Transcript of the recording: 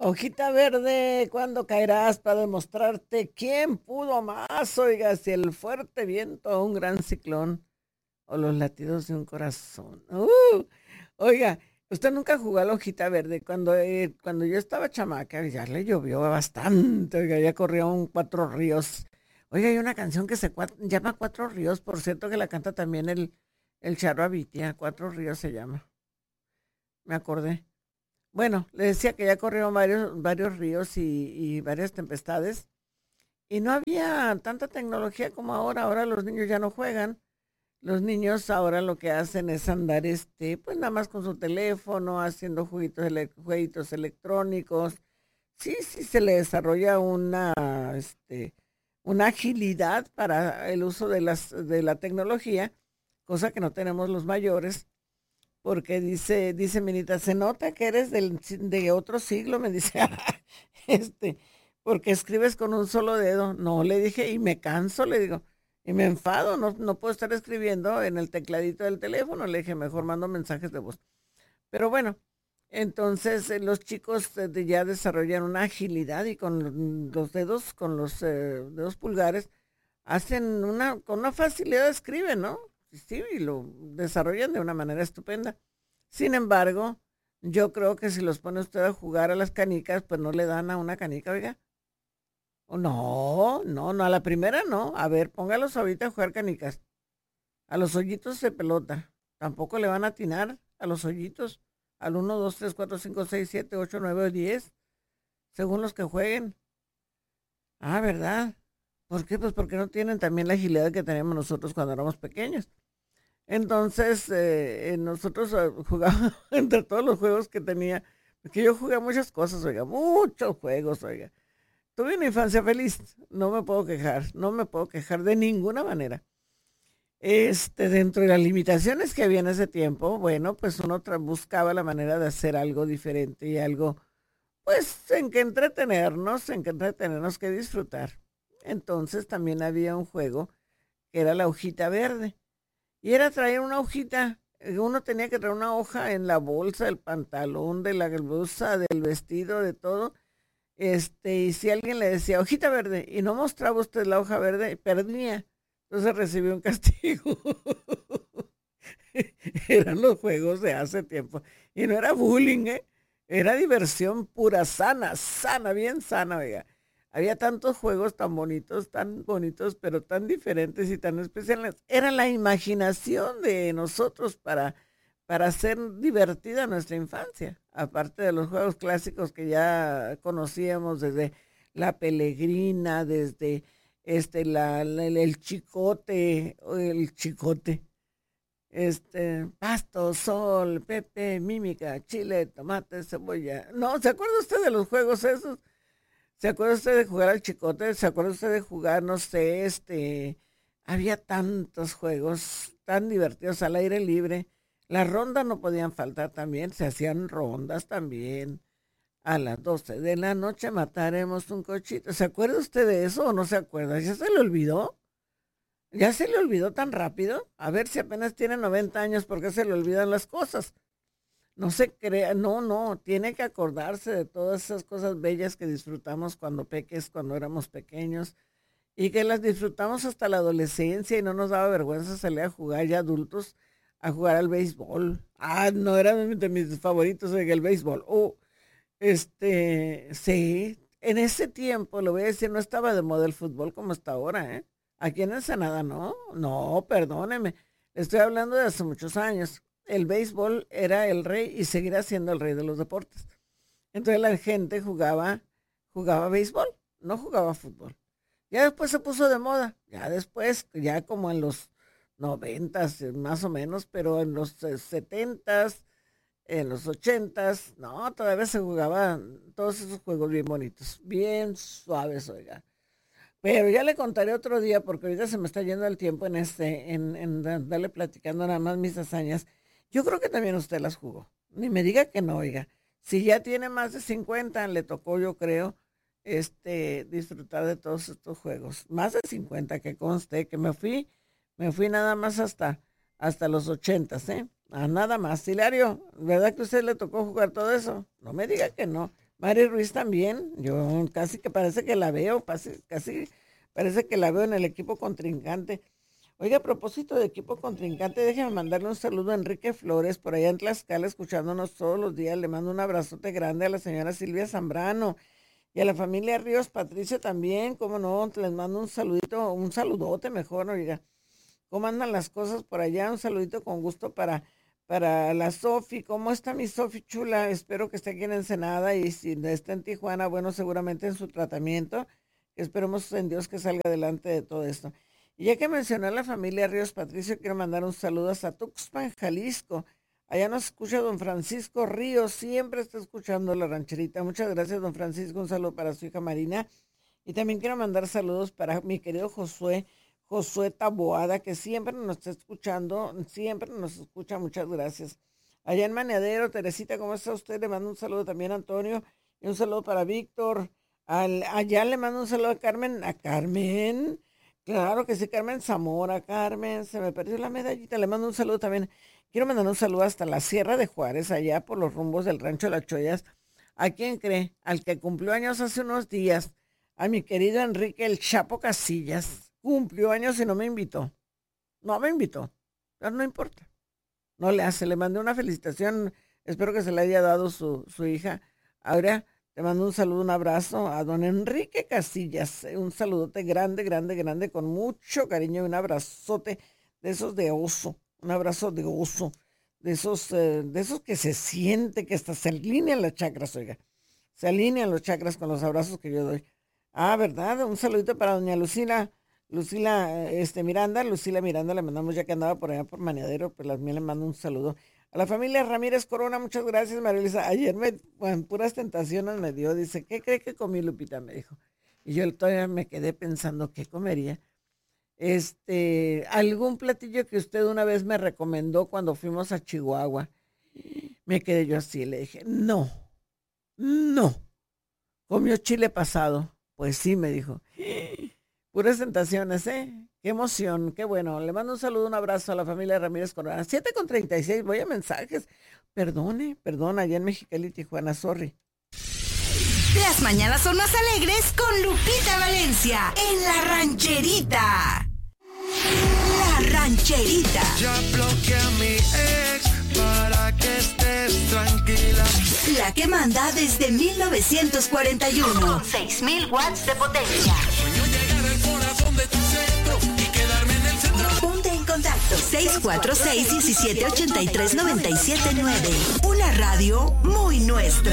Hojita verde, ¿cuándo caerás para demostrarte quién pudo más? Oiga, si el fuerte viento o un gran ciclón o los latidos de un corazón. Oiga, usted nunca jugó a la hojita verde. Cuando yo estaba chamaca, ya le llovió bastante. Oiga, ya corrieron Cuatro Ríos. Oiga, hay una canción que llama Cuatro Ríos, por cierto, que la canta también el Charo Abitia. Cuatro Ríos se llama. Me acordé. Bueno, le decía que ya corrieron varios ríos y varias tempestades y no había tanta tecnología como ahora. Ahora los niños ya no juegan. Los niños ahora lo que hacen es andar, pues nada más con su teléfono, haciendo jueguitos electrónicos. Sí, sí se le desarrolla una agilidad para el uso de la tecnología, cosa que no tenemos los mayores porque dice Minita, se nota que eres de otro siglo, me dice, este, porque escribes con un solo dedo. No, le dije, y me canso, le digo, y me enfado, no puedo estar escribiendo en el tecladito del teléfono. Le dije, mejor mando mensajes de voz. Pero bueno, entonces los chicos ya desarrollan una agilidad y con los dedos, con los dedos pulgares, con una facilidad escriben, ¿no? Sí, y lo desarrollan de una manera estupenda. Sin embargo, yo creo que si los pone usted a jugar a las canicas, pues no le dan a una canica, oiga. O no, a la primera no. A ver, póngalos ahorita a jugar canicas. A los hoyitos de pelota. Tampoco le van a atinar a los hoyitos. Al 1, 2, 3, 4, 5, 6, 7, 8, 9 o 10, según los que jueguen. Ah, ¿verdad? ¿Por qué? Pues porque no tienen también la agilidad que teníamos nosotros cuando éramos pequeños. Entonces, nosotros jugábamos entre todos los juegos que tenía, porque yo jugué muchas cosas, oiga, muchos juegos, oiga. Tuve una infancia feliz, no me puedo quejar, no me puedo quejar de ninguna manera. Dentro de las limitaciones que había en ese tiempo, bueno, pues uno buscaba la manera de hacer algo diferente y algo, pues, en que entretenernos, que disfrutar. Entonces también había un juego que era la hojita verde. Y era traer una hojita, uno tenía que traer una hoja en la bolsa, del pantalón, de la blusa, del vestido, de todo. Y si alguien le decía hojita verde y no mostraba usted la hoja verde, perdía. Entonces recibió un castigo. Eran los juegos de hace tiempo. Y no era bullying, ¿eh? Era diversión pura, sana, sana, bien sana, oiga. Había tantos juegos tan bonitos, pero tan diferentes y tan especiales. Era la imaginación de nosotros para hacer divertida nuestra infancia. Aparte de los juegos clásicos que ya conocíamos desde la Pelegrina, desde el chicote, pasto, sol, pepe, mímica, chile, tomate, cebolla. No, ¿se acuerda usted de los juegos esos? ¿Se acuerda usted de jugar al chicote? ¿Se acuerda usted de jugar, no sé, había tantos juegos tan divertidos al aire libre? Las rondas no podían faltar también, se hacían rondas también. A las 12 de la noche mataremos un cochito. ¿Se acuerda usted de eso o no se acuerda? ¿Ya se le olvidó? ¿Ya se le olvidó tan rápido? A ver si apenas tiene 90 años, ¿por qué se le olvidan las cosas? No se crea, no, tiene que acordarse de todas esas cosas bellas que disfrutamos cuando éramos pequeños y que las disfrutamos hasta la adolescencia y no nos daba vergüenza salir a jugar ya adultos, a jugar al béisbol. Ah, no, era de mis favoritos el béisbol. Sí, en ese tiempo, lo voy a decir, no estaba de moda el fútbol como está ahora, ¿eh? Aquí en Ensenada, no, perdóneme. Estoy hablando de hace muchos años. El béisbol era el rey y seguirá siendo el rey de los deportes. Entonces la gente jugaba béisbol, no jugaba fútbol. Ya después se puso de moda, ya después, ya como en los 90 más o menos, pero en los 70, en los 80, no, todavía se jugaban todos esos juegos bien bonitos, bien suaves, oiga. Pero ya le contaré otro día porque ahorita se me está yendo el tiempo en darle platicando nada más mis hazañas. Yo creo que también usted las jugó. Ni me diga que no, oiga. Si ya tiene más de 50, le tocó, yo creo, disfrutar de todos estos juegos. Más de 50, que conste, que me fui nada más hasta los 80, ¿eh? Nada más. Hilario, ¿verdad que a usted le tocó jugar todo eso? No me diga que no. Mari Ruiz también, yo casi que parece que la veo, casi parece que la veo en el equipo contrincante. Oiga, a propósito de equipo contrincante, déjeme mandarle un saludo a Enrique Flores, por allá en Tlaxcala, escuchándonos todos los días. Le mando un abrazote grande a la señora Silvia Zambrano y a la familia Ríos Patricio también, cómo no, les mando un saludito, un saludote mejor, oiga. ¿Cómo andan las cosas por allá? Un saludito con gusto para la Sofi. ¿Cómo está mi Sofi chula? Espero que esté aquí en Ensenada y si está en Tijuana, bueno, seguramente en su tratamiento. Esperemos en Dios que salga adelante de todo esto. Y ya que mencioné a la familia Ríos Patricio, quiero mandar un saludo hasta Tuxpan, Jalisco. Allá nos escucha don Francisco Ríos, siempre está escuchando la rancherita. Muchas gracias, don Francisco. Un saludo para su hija Marina. Y también quiero mandar saludos para mi querido Josué Taboada, que siempre nos está escuchando, siempre nos escucha. Muchas gracias. Allá en Maneadero, Teresita, ¿cómo está usted? Le mando un saludo también a Antonio y un saludo para Víctor. Allá le mando un saludo a Carmen. Claro que sí, Carmen Zamora. Carmen, se me perdió la medallita. Le mando un saludo también. Quiero mandar un saludo hasta la Sierra de Juárez, allá por los rumbos del Rancho de las Chollas. ¿A quién cree? Al que cumplió años hace unos días, a mi querido Enrique el Chapo Casillas. Cumplió años y no me invitó. No me invitó, pero no importa. No le hace, le mandé una felicitación. Espero que se le haya dado su hija. Ahora te mando un saludo, un abrazo a don Enrique Casillas. Un saludote grande, con mucho cariño y un abrazote de esos de oso. Un abrazo de oso. De esos que se siente que hasta se alinean las chakras, oiga. Se alinean los chakras con los abrazos que yo doy. Ah, ¿verdad? Un saludito para doña Lucila Miranda, le mandamos ya que andaba por allá por Maneadero, pues también le mando un saludo. A la familia Ramírez Corona, muchas gracias, María Luisa. Ayer en puras tentaciones me dio, dice, ¿qué cree que comí, Lupita? Me dijo. Y yo todavía me quedé pensando, ¿qué comería? Algún platillo que usted una vez me recomendó cuando fuimos a Chihuahua. Me quedé yo así, le dije, no. Comió chile pasado. Pues sí, me dijo. Puras tentaciones, ¿eh? Qué emoción, qué bueno. Le mando un saludo, un abrazo a la familia Ramírez Corona. 7:36, voy a mensajes. Perdona, allá en Mexicali, Tijuana, sorry. Las mañanas son más alegres con Lupita Valencia en La Rancherita. La Rancherita. Ya bloqueé a mi ex para que estés tranquila. La que manda desde 1941. Con 6,000 watts de potencia. Sueño llegar al corazón de tu centro y quedarme en el centro. Ponte en contacto 646-1783-979. Una radio muy nuestra.